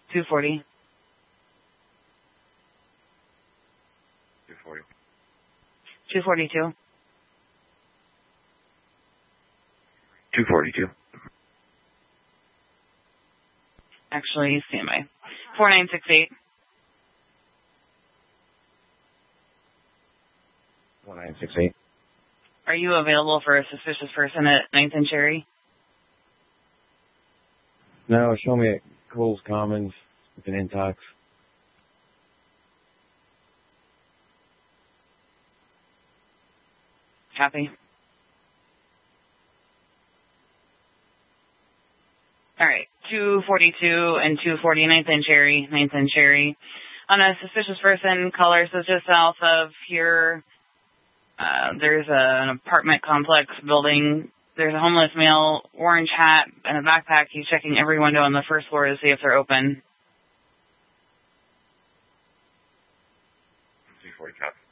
240. 240. 242. 242. Actually, standby. 4968. 1968. Are you available for a suspicious person at 9th and Cherry? No, show me at Coles Commons with an intox. Copy. All right, 242 and 240, 9th and Cherry, 9th and Cherry. On a suspicious person, caller says just south of here, there's an apartment complex building. There's a homeless male, orange hat, and a backpack. He's checking every window on the first floor to see if they're open. 240 copy.